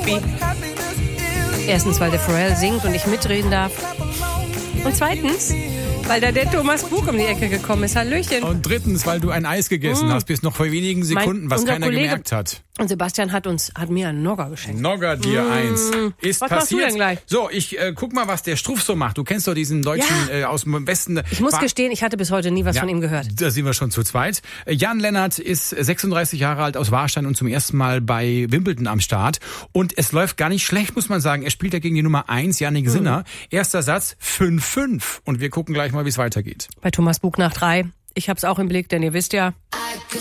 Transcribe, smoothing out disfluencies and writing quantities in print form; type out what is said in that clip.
happy. Erstens, weil der Pharrell singt und ich mitreden darf. Und zweitens, weil da der Thomas Buch um die Ecke gekommen ist. Hallöchen. Und drittens, weil du ein Eis gegessen hast, bis noch vor wenigen Sekunden, was keiner Kollege, gemerkt hat. Und Sebastian hat mir einen Nogger geschenkt. Nogger dir eins. Ist Was passiert. machst du denn gleich? So, ich guck mal, was der Struff so macht. Du kennst doch diesen Deutschen aus dem Westen. Ich muss gestehen, ich hatte bis heute nie was von ihm gehört. Da sind wir schon zu zweit. Jan Lennart ist 36 Jahre alt aus Warstein und zum ersten Mal bei Wimbledon am Start. Und es läuft gar nicht schlecht, muss man sagen. Er spielt ja gegen die Nummer 1, Jannik Sinner. Erster Satz 5-5. Und wir gucken gleich mal, wie es weitergeht. Bei Thomas Buch nach 3. Ich hab's auch im Blick, denn ihr wisst ja...